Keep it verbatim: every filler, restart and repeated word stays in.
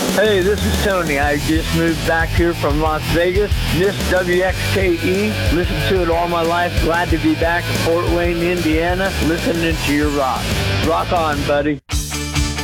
Hey, this is Tony. I just moved back here from Las Vegas. Missed W X K E. Listened to it all my life. Glad to be back in Fort Wayne, Indiana, listening to your rock. Rock on, buddy.